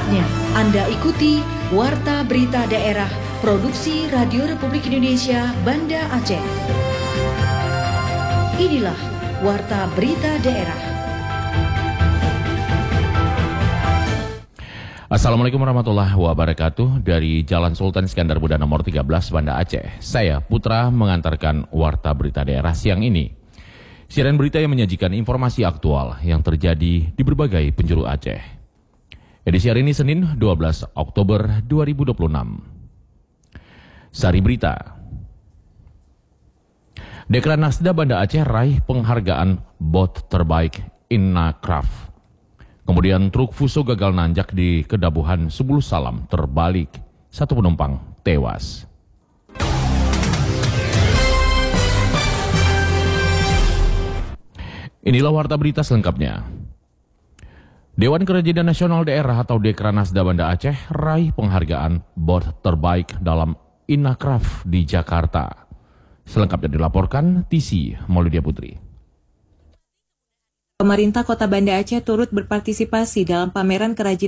Saatnya Anda ikuti Warta Berita Daerah Produksi Radio Republik Indonesia Banda Aceh. Inilah Warta Berita Daerah. Assalamualaikum warahmatullahi wabarakatuh. Dari Jalan Sultan Iskandar Muda nomor 13 Banda Aceh, saya Putra mengantarkan Warta Berita Daerah siang ini. Siaran berita yang menyajikan informasi aktual yang terjadi di berbagai penjuru Aceh. Edisi hari ini Senin 12 Oktober 2026. Sari Berita. Dekranasda Banda Aceh raih penghargaan bot terbaik Inacraft. Kemudian truk Fuso gagal nanjak di Kedabuhan 10 Salam terbalik, 1 penumpang tewas. Inilah warta berita selengkapnya. Dewan Kerajinan Nasional Daerah atau Dekranasda Banda Aceh raih penghargaan bot terbaik dalam Inacraft di Jakarta. Selengkapnya dilaporkan TC Maulidia Putri. Pemerintah Kota Banda Aceh turut berpartisipasi dalam pameran kerajinan